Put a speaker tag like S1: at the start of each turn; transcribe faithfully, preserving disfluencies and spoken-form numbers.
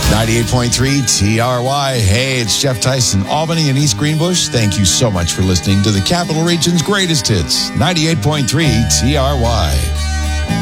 S1: ninety-eight point three T R Y. Hey, it's Jeff Tyson, Albany and East Greenbush. Thank you so much for listening to the Capital Region's greatest hits, ninety-eight point three T R Y.